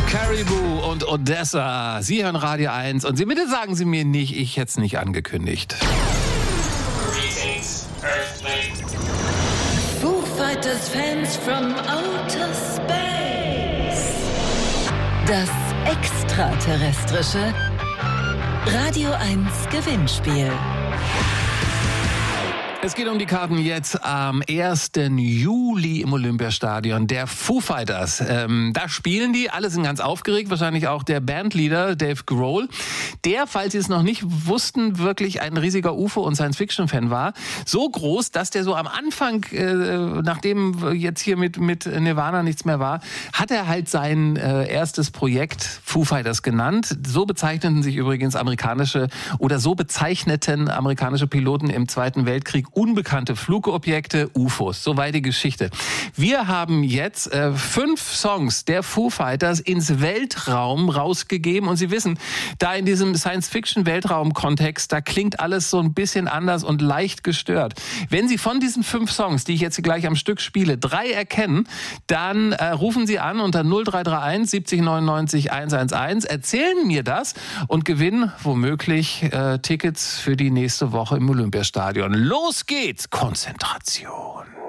Caribou und Odessa. Sie hören Radio 1 und bitte sagen Sie mir nicht, ich hätte es nicht angekündigt. Foo Fighters Fans from Outer Space. Das extraterrestrische Radio 1 Gewinnspiel. Es geht um die Karten jetzt am 1. Juli im Olympiastadion der Foo Fighters. Da spielen die, alle sind ganz aufgeregt, wahrscheinlich auch der Bandleader Dave Grohl, der, falls Sie es noch nicht wussten, wirklich ein riesiger UFO- und Science-Fiction-Fan war. So groß, dass der so am Anfang, nachdem jetzt hier mit Nirvana nichts mehr war, hat er halt sein erstes Projekt Foo Fighters genannt. So bezeichneten sich übrigens bezeichneten amerikanische Piloten im Zweiten Weltkrieg unbekannte Flugobjekte, UFOs. Soweit die Geschichte. Wir haben jetzt 5 Songs der Foo Fighters ins Weltraum rausgegeben und Sie wissen, da in diesem Science-Fiction-Weltraum-Kontext, da klingt alles so ein bisschen anders und leicht gestört. Wenn Sie von diesen 5 Songs, die ich jetzt gleich am Stück spiele, 3 erkennen, dann rufen Sie an unter 0331 70 99 111, erzählen mir das und gewinnen womöglich Tickets für die nächste Woche im Olympiastadion. Los geht's! Konzentration.